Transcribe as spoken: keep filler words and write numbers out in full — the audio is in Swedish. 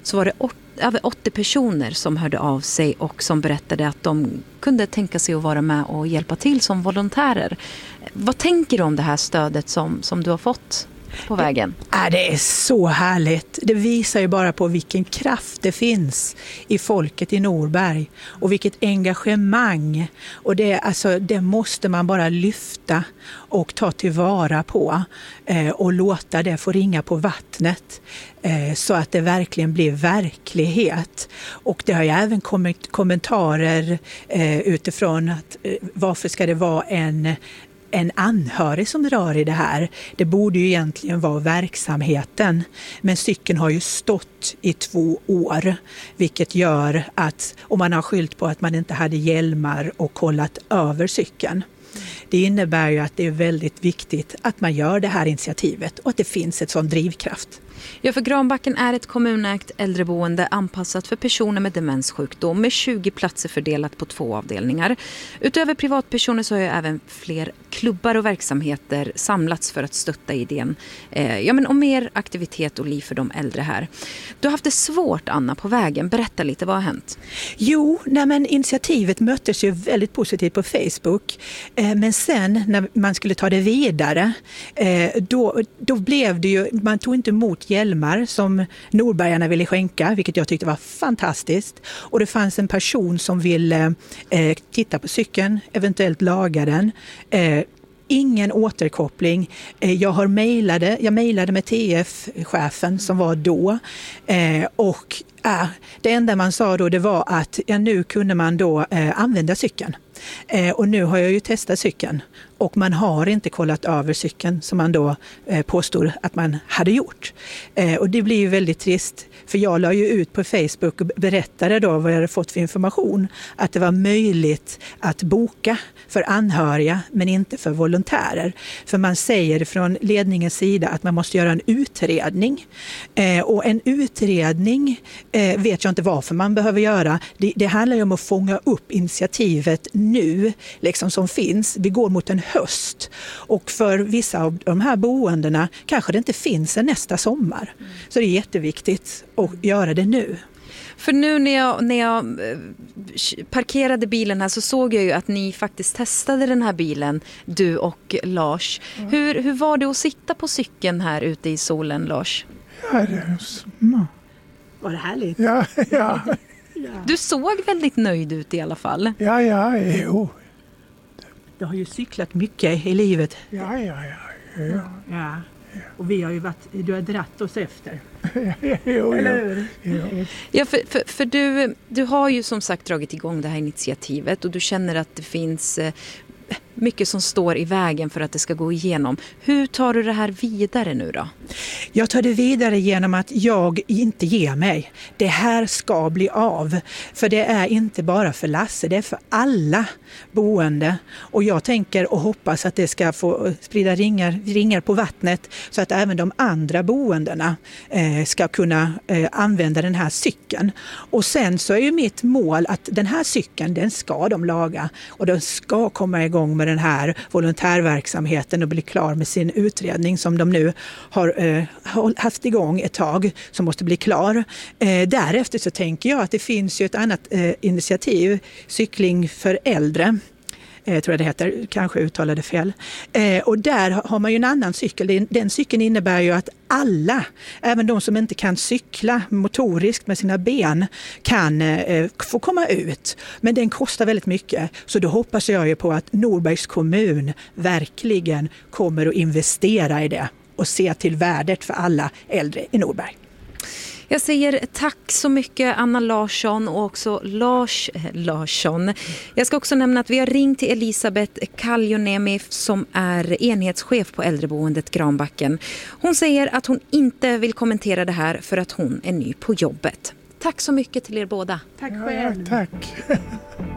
så var det åt, över åttio personer som hörde av sig och som berättade att de kunde tänka sig att vara med och hjälpa till som volontärer. Vad tänker du om det här stödet som, som du har fått på vägen? Ja, det är så härligt. Det visar ju bara på vilken kraft det finns i folket i Norberg och vilket engagemang. Och det, alltså, det måste man bara lyfta och ta tillvara på eh, och låta det få ringa på vattnet eh, så att det verkligen blir verklighet. Och det har ju även kommit kommentarer eh, utifrån att eh, varför ska det vara en en anhörig som drar i det här. Det borde ju egentligen vara verksamheten. Men cykeln har ju stått i två år. Vilket gör att, om man har skyllt på att man inte hade hjälmar och kollat över cykeln. Det innebär ju att det är väldigt viktigt att man gör det här initiativet och att det finns ett sån drivkraft. Ja, för Granbacken är ett kommunägt äldreboende anpassat för personer med demenssjukdom med tjugo platser fördelat på två avdelningar. Utöver privatpersoner så har ju även fler klubbar och verksamheter samlats för att stötta idén eh, ja, men om mer aktivitet och liv för de äldre här. Du har haft det svårt, Anna, på vägen. Berätta lite, vad har hänt? Jo, nej men initiativet möttes ju väldigt positivt på Facebook. Eh, men sen när man skulle ta det vidare eh, då, då blev det ju, man tog inte emot hjälmar som Norbergarna ville skänka, vilket jag tyckte var fantastiskt. Och det fanns en person som ville eh, titta på cykeln, eventuellt laga den. Eh, ingen återkoppling. Eh, jag har mejlade, jag mejlade med T F-chefen som var då eh, och äh, det enda man sa då det var att ja, nu kunde man då eh, använda cykeln. Eh, och nu har jag ju testat cykeln och man har inte kollat över cykeln som man då eh, påstod att man hade gjort. Eh, och det blir ju väldigt trist, för jag la ju ut på Facebook och berättade då vad jag hade fått för information, att det var möjligt att boka för anhöriga men inte för volontärer. För man säger från ledningens sida att man måste göra en utredning. Eh, och en utredning eh, vet jag inte varför man behöver göra. Det, det handlar ju om att fånga upp initiativet nu liksom som finns. Vi går mot en höst och för vissa av de här boendena kanske det inte finns en nästa sommar. Mm. Så det är jätteviktigt att göra det nu. För nu när jag, när jag parkerade bilen här så såg jag ju att ni faktiskt testade den här bilen, du och Lars. Mm. Hur, hur var det att sitta på cykeln här ute i solen, Lars? Ja, det var... Var det härligt? Ja, ja. Du såg väldigt nöjd ut i alla fall. Ja, ja, jo. Du har ju cyklat mycket i livet. Ja, ja, ja. ja. ja. Och vi har ju varit, du har dratt oss efter. jo, Eller hur? Jo. Ja, för, för, för du, du har ju som sagt dragit igång det här initiativet och du känner att det finns eh, mycket som står i vägen för att det ska gå igenom. Hur tar du det här vidare nu då? Jag tar det vidare genom att jag inte ger mig. Det här ska bli av. För det är inte bara för Lasse, det är för alla boende. Och jag tänker och hoppas att det ska få sprida ringar, ringar på vattnet så att även de andra boendena eh, ska kunna eh, använda den här cykeln. Och sen så är ju mitt mål att den här cykeln, den ska de laga. Och de ska komma igång med den här volontärverksamheten och bli klar med sin utredning som de nu har eh, haft igång ett tag, som måste bli klar. Eh, därefter så tänker jag att det finns ju ett annat eh, initiativ, cykling för äldre. Eh, tror jag det heter, kanske uttalade fel. Eh, och där har man ju en annan cykel. Den, den cykeln innebär ju att alla, även de som inte kan cykla motoriskt med sina ben, kan eh, få komma ut. Men den kostar väldigt mycket. Så då hoppas jag ju på att Norbergs kommun verkligen kommer att investera i det och se till värdet för alla äldre i Norberg. Jag säger tack så mycket Anna Larsson och också Lars Larsson. Jag ska också nämna att vi har ringt till Elisabeth Kaljonemi som är enhetschef på äldreboendet Granbacken. Hon säger att hon inte vill kommentera det här för att hon är ny på jobbet. Tack så mycket till er båda. Tack själv. Ja, tack.